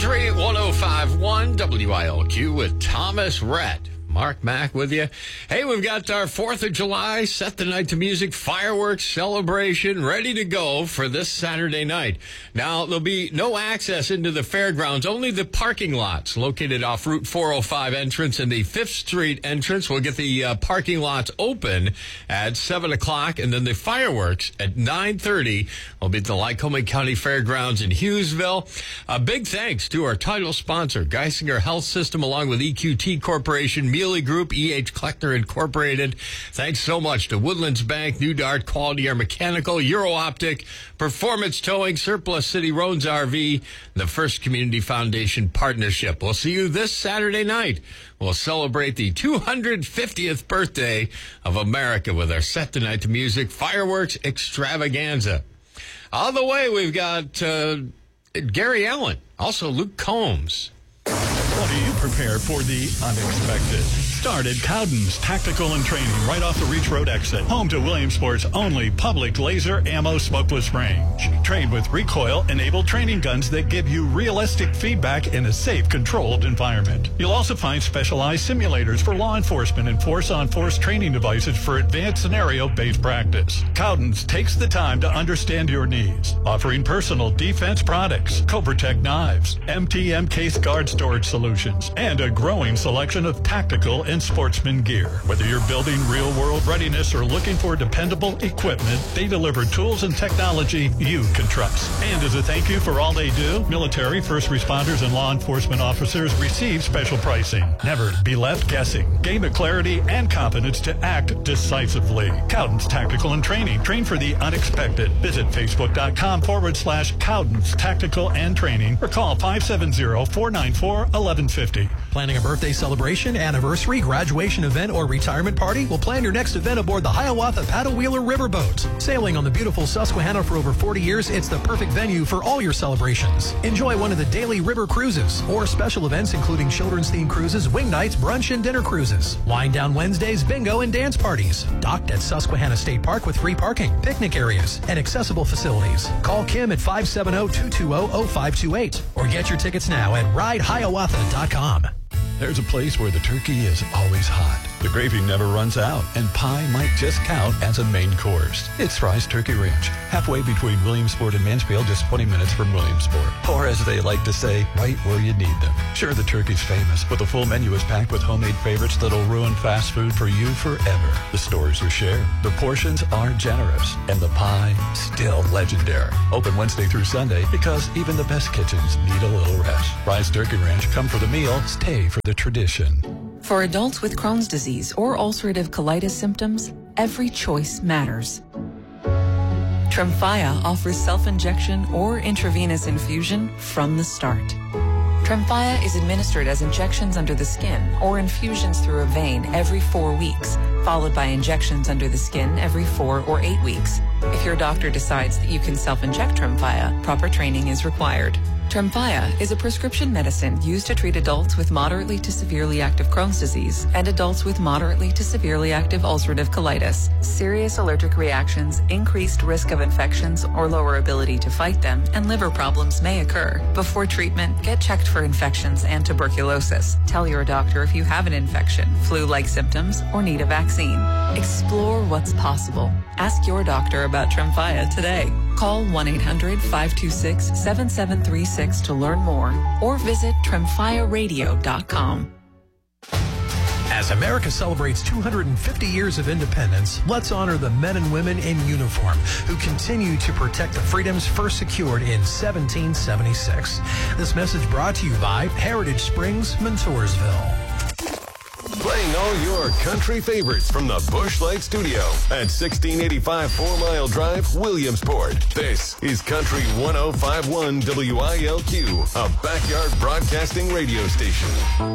Country 105.1 WILQ with Thomas Rhett. Mark Mack with you. Hey, we've got our 4th of July, Set the Night to Music fireworks celebration ready to go for this Saturday night. Now, there'll be no access into the fairgrounds, only the parking lots located off Route 405 entrance and the 5th Street entrance. We'll get the parking lots open at 7 o'clock, and then the fireworks at 9:30 will be at the Lycoming County Fairgrounds in Hughesville. Big thanks to our title sponsor, Geisinger Health System, along with EQT Corporation, Mealy Group, E.H. Kleckner Incorporated. Thanks so much to Woodlands Bank, New Dart, Quality Air Mechanical, Euro Optic, Performance Towing, Surplus City, Roans RV, the First Community Foundation Partnership. We'll see you this Saturday night. We'll celebrate the 250th birthday of America with our Set the Night to Music fireworks extravaganza. On the way, we've got Gary Allen, also Luke Combs. How do you prepare for the unexpected? Start at Cowden's Tactical and Training right off the Reach Road exit. Home to Williamsport's only public laser ammo smokeless range. Train with recoil-enabled training guns that give you realistic feedback in a safe, controlled environment. You'll also find specialized simulators for law enforcement and force-on-force training devices for advanced scenario-based practice. Cowden's takes the time to understand your needs, offering personal defense products, Coprotect knives, MTM case guard storage solutions, and a growing selection of tactical and sportsman gear. Whether you're building real-world readiness or looking for dependable equipment, they deliver tools and technology you can trust. And as a thank you for all they do, military, first responders, and law enforcement officers receive special pricing. Never be left guessing. Gain the clarity and confidence to act decisively. Cowden's Tactical and Training. Train for the unexpected. Visit Facebook.com/Cowden's Tactical and Training or call 570-494-1150. Planning a birthday celebration, anniversary, graduation event, or retirement party? We'll plan your next event aboard the Hiawatha Paddle Wheeler Riverboat. Sailing on the beautiful Susquehanna for over 40 years, it's the perfect venue for all your celebrations. Enjoy one of the daily river cruises or special events including children's-themed cruises, wing nights, brunch, and dinner cruises. Wind down Wednesdays, bingo, and dance parties. Docked at Susquehanna State Park with free parking, picnic areas, and accessible facilities. Call Kim at 570-220-0528 or get your tickets now at ridehiawatha.com. There's a place where the turkey is always hot. The gravy never runs out, and pie might just count as a main course. It's Fry's Turkey Ranch, halfway between Williamsport and Mansfield, just 20 minutes from Williamsport. Or as they like to say, right where you need them. Sure, the turkey's famous, but the full menu is packed with homemade favorites that'll ruin fast food for you forever. The stores are shared, the portions are generous, and the pie still legendary. Open Wednesday through Sunday because even the best kitchens need a little rest. Fry's Turkey Ranch, come for the meal, stay for the tradition. For adults with Crohn's disease or ulcerative colitis symptoms, every choice matters. Tremfya offers self-injection or intravenous infusion from the start. Tremfya is administered as injections under the skin or infusions through a vein every 4 weeks, followed by injections under the skin every 4 or 8 weeks. If your doctor decides that you can self-inject Tremfya, proper training is required. Tremfya is a prescription medicine used to treat adults with moderately to severely active Crohn's disease and adults with moderately to severely active ulcerative colitis. Serious allergic reactions, increased risk of infections or lower ability to fight them, and liver problems may occur. Before treatment, get checked for infections and tuberculosis. Tell your doctor if you have an infection, flu-like symptoms, or need a vaccine. Explore what's possible. Ask your doctor about Tremfya today. Call 1-800-526-7736 to learn more or visit tremfyaradio.com. As America celebrates 250 years of independence, let's honor the men and women in uniform who continue to protect the freedoms first secured in 1776. This message brought to you by Heritage Springs, Montoursville. Playing all your country favorites from the Busch Light Studio at 1685 4 Mile Drive, Williamsport. This is Country 105.1 WILQ, a backyard broadcasting radio station.